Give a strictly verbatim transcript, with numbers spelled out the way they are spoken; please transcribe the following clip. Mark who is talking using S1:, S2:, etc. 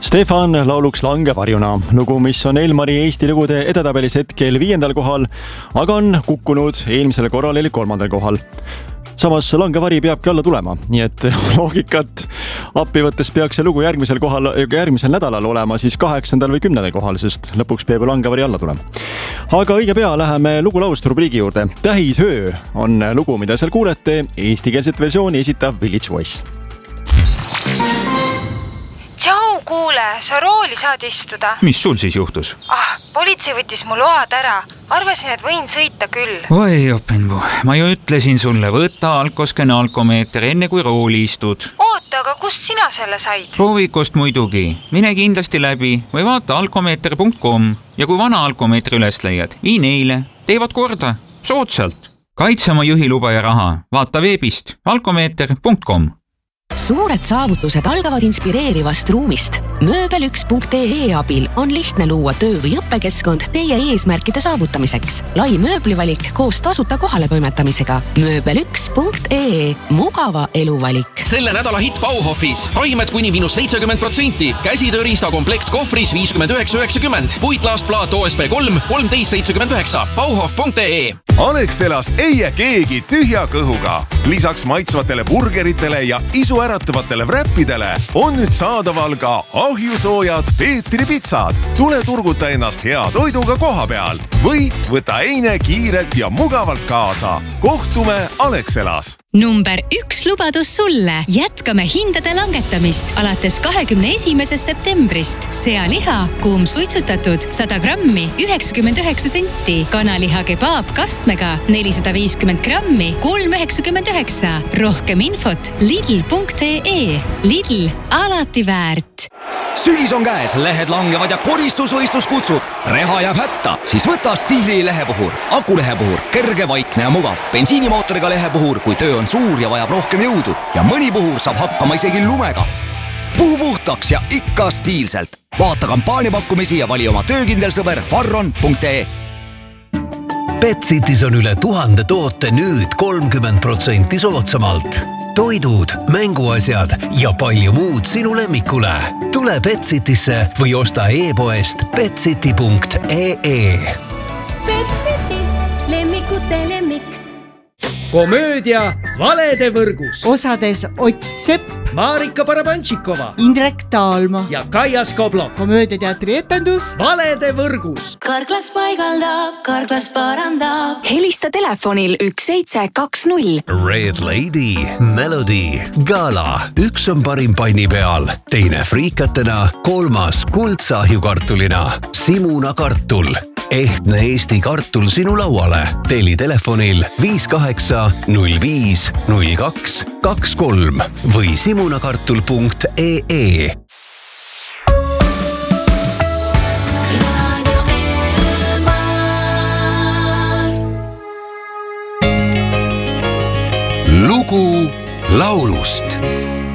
S1: Stefan lauluks Langevarjuna, lugu, mis on Elmari Eesti lugude edetabelis hetkel viiendal kohal, aga on kukkunud eelmisel korral eli kolmandal kohal. Samas Langevari peabki alla tulema, nii et loogikat appi võttes peaks see lugu järgmisel kohal, järgmisel nädalal olema siis kaheksandal või kümnendal kohal, sest lõpuks peab Langevari alla tulema. Aga õige pea läheme lugulaust rubriigi juurde. Tähisöö on lugu, mida seal kuulete, eestikeelset versiooni esitab Village Voice.
S2: Tšau, kuule, sa rooli saad istuda.
S3: Mis sul siis juhtus?
S2: Ah, politsei võttis mu load ära. Arvasin, et võin sõita küll.
S3: Oi, Openbu, ma ju ütlesin sulle, võta alkoskene alkomeeter enne kui rooli istud.
S2: Oota, aga kust sina selle said?
S3: Proovikust muidugi. Mine kindlasti läbi või vaata alkomeeter punkt com ja kui vana alkomeetri üles leiad, vii neile. Teevad korda. Soodsalt. Kaitse oma juhiluba ja raha. Vaata veebist alkomeeter punkt com.
S4: Suured saavutused algavad inspireerivast ruumist. Mööbel üks punkt ee abil on lihtne luua töö- või õppekeskkond teie eesmärkide saavutamiseks. Lai mööblivalik koos tasuta kohale toimetamisega. Mööbel üks punkt ee. Mugava eluvalik.
S5: Selle nädala hitt Bauhofis. Raimed kuni miinus seitsekümmend protsenti. Käsitööriista komplekt kohvris viiskümmend üheksa üheksakümmend. Puitlaastplaat O S B kolm kolmteist seitsekümmend üheksa. Bauhof punkt ee.
S6: Alexelas ei jää keegi tühja kõhuga. Lisaks maitsvatele burgeritele ja isu äratavatele wrappidele on nüüd saadaval ka ahjusoojad Peetri pitsad. Tule turguta ennast hea toiduga koha peal või võta eine kiirelt ja mugavalt kaasa. Kohtume Alexelas.
S7: Number üks lubadus sulle. Jätkame hindade langetamist alates kahekümne esimesest septembrist. Sealiha, kuum suitsutatud, sada grammi, üheksakümmend üheksa senti. Kanaliha kebaab kastmega, nelisada viiskümmend grammi, kolm üheksakümmend üheksa. Rohkem infot lidl punkt ee. Lidl, alati väärt.
S8: Sügis on käes, lehed langevad ja koristusvõistlus kutsub. Reha jääb hätta, siis võta Stiili lehepuhur. Akulehepuhur, kerge, vaikne ja mugav. Bensiinimootoriga lehepuhur, kui töö on suur ja vajab rohkem jõudu. Ja mõni puhur saab hakkama isegi lumega. Puhu puhtaks ja ikka stiilselt. Vaata kampaaniapakkumisi ja vali oma töökindel sõber farron punkt ee.
S9: Betsitis on üle tuhande toote nüüd kolmkümmend protsenti soodsamalt. Toidud, mänguasjad ja palju muud sinu lemmikule. Tule Betsitisse või osta e-poest betsiti punkt ee.
S10: Betsiti, lemmikute lemmik.
S11: Komöödia Valede võrgus.
S12: Osades Ott Sepp,
S11: Marika Barabantšikova,
S12: Indrek Taalma
S11: ja Kaia Skoblov.
S12: Komöödiateatri etendus
S11: Valede võrgus.
S10: Karklas paigaldab, karklas parandab.
S7: Helista telefonil üks seitse kaks null.
S9: Red Lady, Melody, Gala. Üks on parim panni peal, teine friikatena, kolmas kuldsahjukartulina. Simuna kartul. Ehtne Eesti kartul sinu lauale. Teli telefonil viis kaheksa null viis null kaks kaks kolm või simunakartul punkt ee. Lugu laulust.